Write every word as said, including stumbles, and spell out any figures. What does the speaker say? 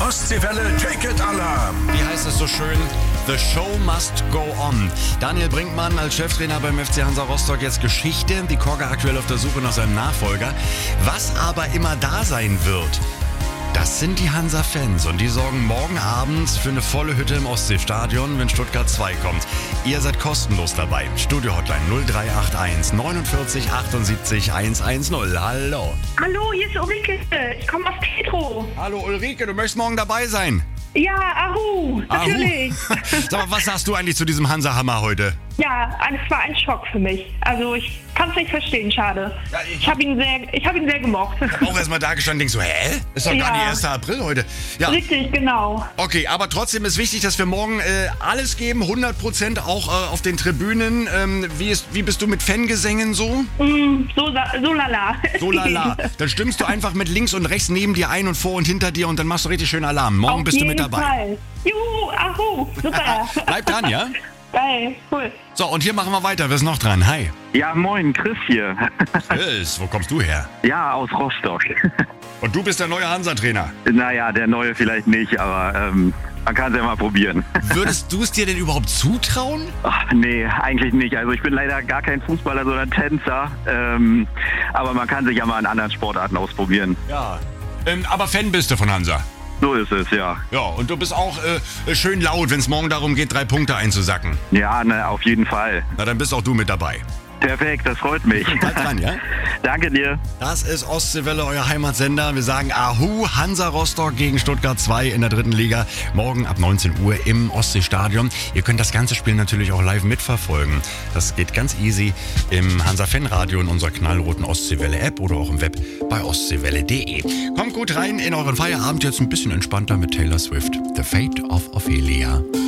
Ostseewelle Ticket Alarm. Wie heißt es so schön? The show must go on. Daniel Brinkmann als Cheftrainer beim F C Hansa Rostock jetzt Geschichte. Die Korga aktuell auf der Suche nach seinem Nachfolger. Was aber immer da sein wird, das sind die Hansa-Fans und die sorgen morgen Abend für eine volle Hütte im Ostseestadion, wenn Stuttgart zwei kommt. Ihr seid kostenlos dabei. Studio-Hotline null drei acht eins neunundvierzig achtundsiebzig hundertzehn. Hallo. Hallo, hier ist Ulrike. Ich komme aus Petro. Hallo Ulrike, du möchtest morgen dabei sein. Ja, Ahu, natürlich. Ahu. Sag mal, was sagst du eigentlich zu diesem Hansa-Hammer heute? Ja, es war ein Schock für mich. Also ich kann es nicht verstehen, schade. Ja, ich ich habe ihn sehr, ich habe ihn sehr gemocht. Auch erstmal da gestanden und denkst so, hä? Ist doch gar Ja. nicht erster April heute. Ja. Richtig, genau. Okay, aber trotzdem ist wichtig, dass wir morgen äh, alles geben, hundert Prozent auch äh, auf den Tribünen. Ähm, wie, ist, wie bist du mit Fangesängen so? Mm, so, so lala. So lala. Dann stimmst du einfach mit links und rechts neben dir ein und vor und hinter dir und dann machst du richtig schön Alarm. Morgen Auf bist du jeden mit dabei. Fall. Juhu, Ahu, super. Bleib dran, ja? Geil, cool. So, und hier machen wir weiter. Wer ist noch dran? Hi. Ja, moin, Chris hier. Chris, wo kommst du her? Ja, aus Rostock. Und du bist der neue Hansa-Trainer. Naja, der neue vielleicht nicht, aber ähm, man kann es ja mal probieren. Würdest du es dir denn überhaupt zutrauen? Ach, nee, eigentlich nicht. Also ich bin leider gar kein Fußballer, sondern Tänzer. Ähm, aber man kann sich ja mal in anderen Sportarten ausprobieren. Ja. Ähm, aber Fan bist du von Hansa? So ist es, ja. Ja, und du bist auch äh, schön laut, wenn es morgen darum geht, drei Punkte einzusacken. Ja, ne, auf jeden Fall. Na, dann bist auch du mit dabei. Perfekt, das freut mich. Bleib dran, ja? Danke dir. Das ist Ostseewelle, euer Heimatsender. Wir sagen Ahu, Hansa Rostock gegen Stuttgart zwei in der dritten Liga. Morgen ab neunzehn Uhr im Ostseestadion. Ihr könnt das ganze Spiel natürlich auch live mitverfolgen. Das geht ganz easy im Hansa-Fanradio in unserer knallroten Ostseewelle-App oder auch im Web bei ostseewelle punkt de. Kommt gut rein in euren Feierabend, jetzt ein bisschen entspannter mit Taylor Swift. The Fate of Ophelia.